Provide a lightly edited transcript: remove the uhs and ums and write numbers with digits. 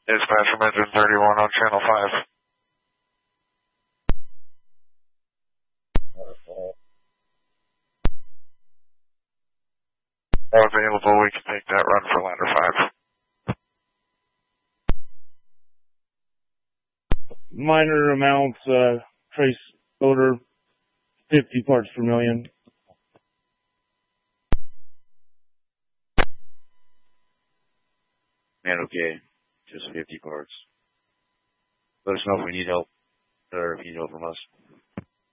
Dispatch from engine 31 on channel 5. Available, we can take that run for ladder 5. Minor amounts, trace odor, 50 parts per million. Man, okay. Just 50 parts. Let us know if we need help, or if you need help from us.